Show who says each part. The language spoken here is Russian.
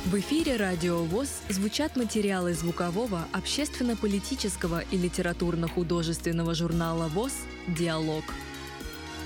Speaker 1: В эфире Радио ВОС звучат материалы звукового, общественно-политического и литературно-художественного журнала ВОС «Диалог».